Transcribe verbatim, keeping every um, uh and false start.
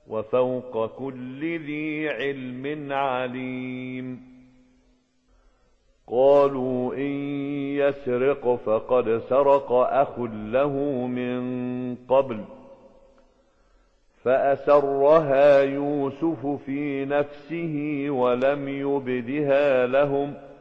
وفوق كل ذي علم عليم. قالوا إن يسرق فقد سرق أخ له من قبل فأسرها يوسف في نفسه ولم يبدها لهم